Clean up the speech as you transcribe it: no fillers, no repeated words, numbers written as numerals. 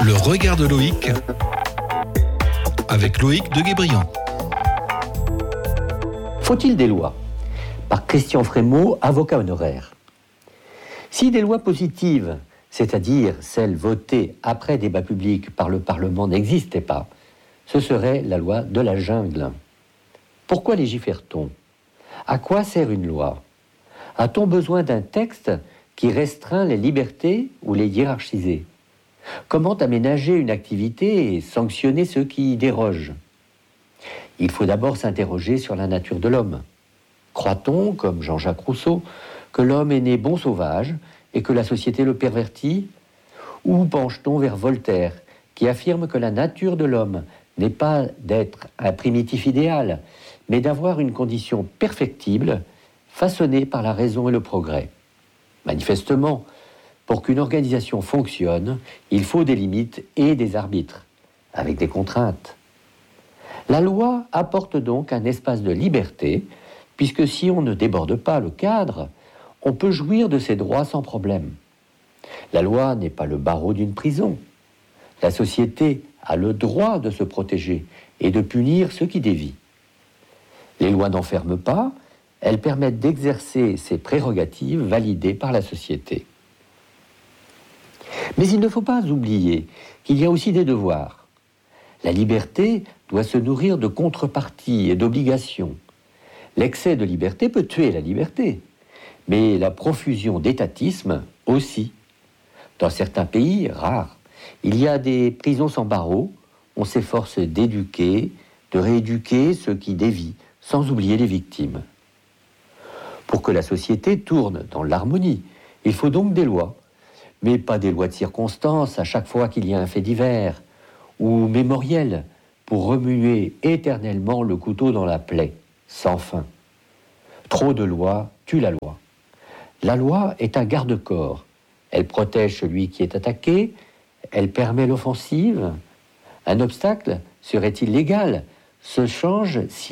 Le regard de Loïc, avec Loïc de Guébriant. Faut-il des lois ? Par Christian Frémaux, avocat honoraire. Si des lois positives, c'est-à-dire celles votées après débat public par le Parlement, n'existaient pas, ce serait la loi de la jungle. Pourquoi légifère-t-on ? À quoi sert une loi ? A-t-on besoin d'un texte qui restreint les libertés ou les hiérarchiser ? Comment aménager une activité et sanctionner ceux qui y dérogent ? Il faut d'abord s'interroger sur la nature de l'homme. Croit-on, comme Jean-Jacques Rousseau, que l'homme est né bon sauvage et que la société le pervertit ? Ou penche-t-on vers Voltaire, qui affirme que la nature de l'homme n'est pas d'être un primitif idéal, mais d'avoir une condition perfectible, façonnée par la raison et le progrès ? Manifestement, pour qu'une organisation fonctionne, il faut des limites et des arbitres, avec des contraintes. La loi apporte donc un espace de liberté, puisque si on ne déborde pas le cadre, on peut jouir de ses droits sans problème. La loi n'est pas le barreau d'une prison. La société a le droit de se protéger et de punir ceux qui dévient. Les lois n'enferment pas, elles permettent d'exercer ces prérogatives validées par la société. Mais il ne faut pas oublier qu'il y a aussi des devoirs. La liberté doit se nourrir de contreparties et d'obligations. L'excès de liberté peut tuer la liberté, mais la profusion d'étatisme aussi. Dans certains pays, rares, il y a des prisons sans barreaux, on s'efforce d'éduquer, de rééduquer ceux qui dévient, sans oublier les victimes. Pour que la société tourne dans l'harmonie, il faut donc des lois, mais pas des lois de circonstance à chaque fois qu'il y a un fait divers, ou mémorielles, pour remuer éternellement le couteau dans la plaie, sans fin. Trop de lois tue la loi. La loi est un garde-corps. Elle protège celui qui est attaqué, elle permet l'offensive. Un obstacle serait illégal, se change si